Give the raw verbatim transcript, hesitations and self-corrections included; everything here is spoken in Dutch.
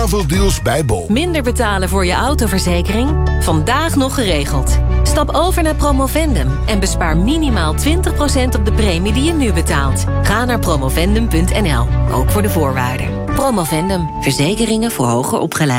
zoveel deals bij Bol. Minder betalen voor je autoverzekering? Vandaag nog geregeld. Stap over naar Promovendum en bespaar minimaal twintig procent op de premie die je nu betaalt. Ga naar promovendum punt n l, ook voor de voorwaarden. Promovendum, verzekeringen voor hoger opgeleiden.